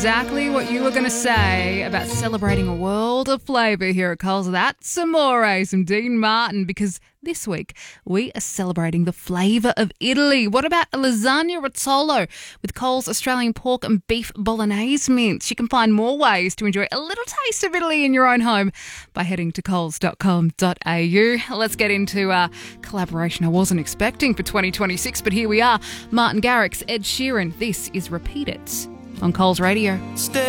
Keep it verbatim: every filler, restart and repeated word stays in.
Exactly what you were going to say about celebrating a world of flavour here at Coles. That's Amore, some Dean Martin, because this week we are celebrating the flavour of Italy. What about a lasagna rizzolo with Coles Australian pork and beef bolognese mince? You can find more ways to enjoy a little taste of Italy in your own home by heading to coles dot com dot a u. Let's get into a collaboration I wasn't expecting for twenty twenty-six, but here we are. Martin Garrix, Ed Sheeran. This is Repeat It on Coles Radio. Stay